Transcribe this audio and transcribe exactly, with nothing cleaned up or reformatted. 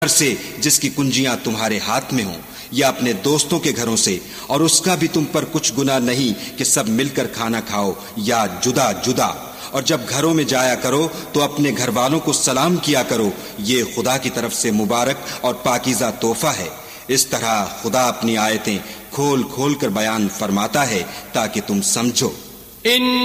घर से जिसकी कुंजियां तुम्हारे हाथ में हों, या अपने दोस्तों के घरों से, और उसका भी तुम पर कुछ गुनाह नहीं कि सब मिलकर खाना खाओ या जुदा जुदा। और जब घरों में जाया करो तो अपने घर वालों को सलाम किया करो, ये खुदा की तरफ से मुबारक और पाकीज़ा तोहफा है। इस तरह खुदा अपनी आयतें खोल खोल कर बयान फरमाता है ताकि तुम समझो।